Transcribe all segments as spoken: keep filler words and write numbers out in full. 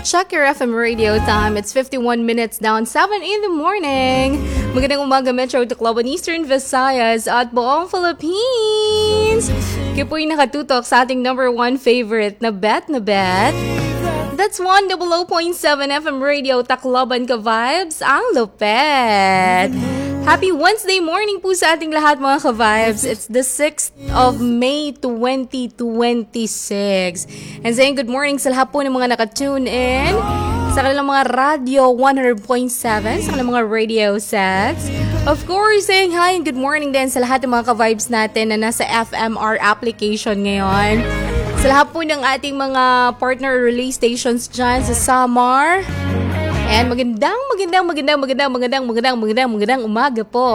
Check your F M radio time. It's fifty-one minutes down, seven in the morning. Magandang umaga Metro Tacloban, Eastern Visayas at buong Philippines. Kayo po'y nakatutok sa ating number one favorite na bet na bet. That's one hundred point seven F M radio Tacloban ka-vibes, ang lupet. Happy Wednesday morning po sa ating lahat mga ka-vibes. It's the sixth of May twenty twenty-six. And saying good morning sa lahat po ng mga nakatune in sa kanilang mga radio one hundred point seven, sa kanilang mga radio sets. Of course, saying hi and good morning din sa lahat ng mga ka-vibes natin na nasa F M R application ngayon. Sa lahat po ng ating mga partner relay stations dyan sa Samar. And magandang, magandang, magandang, magandang, magandang, magandang, magandang, magandang umaga po.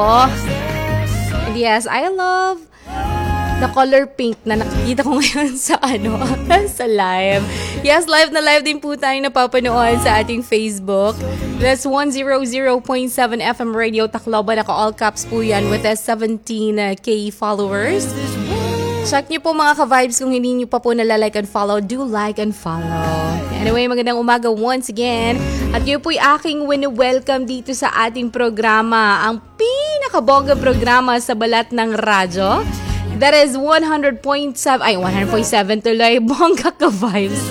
And yes, I love the color pink na nakikita ko ngayon sa ano, sa live. Yes, live na live din po tayo napapanood sa ating Facebook. That's one hundred point seven F M Radio Tacloban. Naka all caps po yan with a seventeen K followers. Check nyo po mga ka-vibes kung hindi nyo pa po nalalike and follow. Do like and follow. Anyway, magandang umaga once again. At yun po'y aking wini-welcome dito sa ating programa. Ang pinakabongga programa sa balat ng radyo. That is one hundred point seven, ay one hundred point seven tuloy, bongga ka-vibes.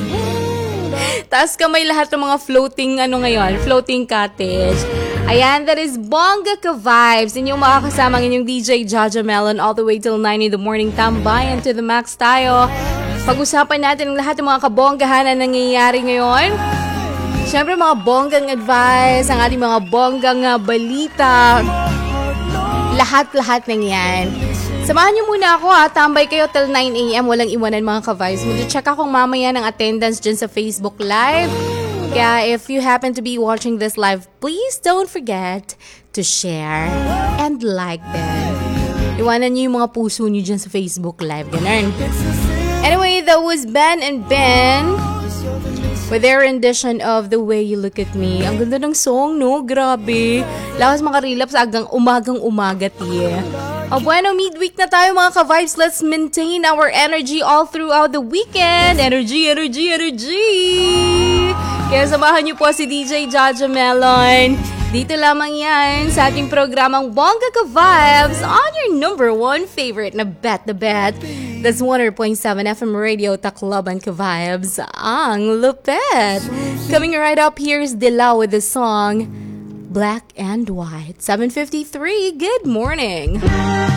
Taas kamay lahat ng mga floating ano ngayon, floating cottage. Ayan, that is Bongga Ka Vibes. Inyong makakasama ng inyong D J Jaja Melon all the way till nine in the morning. Tambayan to the max tayo. Pag-usapan natin ang lahat ng mga kabonggahan na nangyayari ngayon. Siyempre mga bonggang advice, ang ating mga bonggang uh, balita. Lahat-lahat ng yan. Samahan niyo muna ako ha. Tambay kayo till nine a.m. Walang iwanan mga ka-vibes. Mag-check akong mamaya ng attendance dyan sa Facebook Live. Kaya if you happen to be watching this live, please don't forget to share and like them. Iwanan niyo yung mga puso niyo dyan sa Facebook Live. Ganun. Anyway, that was Ben and Ben with their rendition of The Way You Look At Me. Ang ganda ng song, no? Grabe. Lakas makarelap sa agang umagang umaga, tiye. Oh, bueno, midweek na tayo mga ka-vibes. Let's maintain our energy all throughout the weekend. Energy, energy, energy! Kaya samahan niyo po si D J Jaja Melon. Dito lamang yan sa ating programang Bongga Ka Vibes on your number one favorite na Bet the Bet. That's one hundred point seven F M Radio Tacloban Ka Vibes, ang lupet. Coming right up, here's Dilaw with the song Black and White. seven fifty-three, good morning.